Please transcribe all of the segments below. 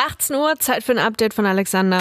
18 Uhr, Zeit für ein Update von Alexander.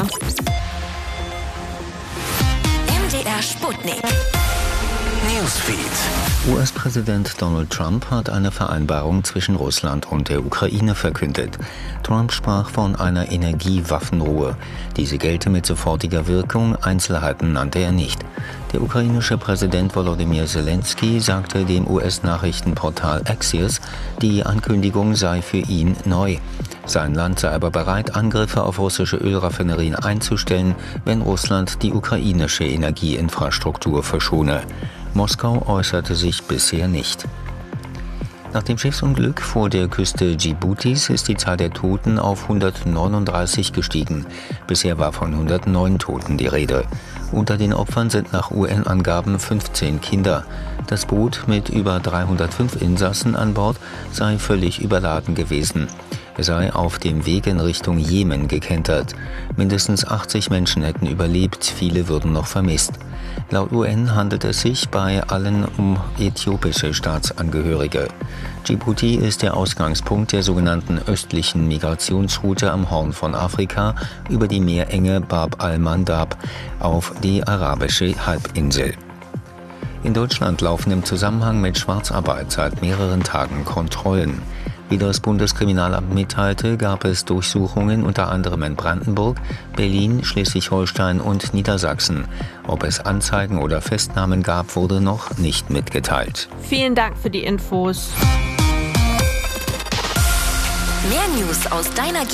MDR Sputnik. Newsfeed. US-Präsident Donald Trump hat eine Vereinbarung zwischen Russland und der Ukraine verkündet. Trump sprach von einer Energiewaffenruhe. Diese gelte mit sofortiger Wirkung, Einzelheiten nannte er nicht. Der ukrainische Präsident Volodymyr Zelensky sagte dem US-Nachrichtenportal Axios, die Ankündigung sei für ihn neu. Sein Land sei aber bereit, Angriffe auf russische Ölraffinerien einzustellen, wenn Russland die ukrainische Energieinfrastruktur verschone. Moskau äußerte sich bisher nicht. Nach dem Schiffsunglück vor der Küste Dschibutis ist die Zahl der Toten auf 139 gestiegen. Bisher war von 109 Toten die Rede. Unter den Opfern sind nach UN-Angaben 15 Kinder. Das Boot mit über 305 Insassen an Bord sei völlig überladen gewesen. Er sei auf dem Weg in Richtung Jemen gekentert. Mindestens 80 Menschen hätten überlebt, viele würden noch vermisst. Laut UN handelt es sich bei allen um äthiopische Staatsangehörige. Dschibuti ist der Ausgangspunkt der sogenannten östlichen Migrationsroute am Horn von Afrika über die Meerenge Bab al-Mandab auf die arabische Halbinsel. In Deutschland laufen im Zusammenhang mit Schwarzarbeit seit mehreren Tagen Kontrollen. Wie das Bundeskriminalamt mitteilte, gab es Durchsuchungen unter anderem in Brandenburg, Berlin, Schleswig-Holstein und Niedersachsen. Ob es Anzeigen oder Festnahmen gab, wurde noch nicht mitgeteilt. Vielen Dank für die Infos. Mehr News aus deiner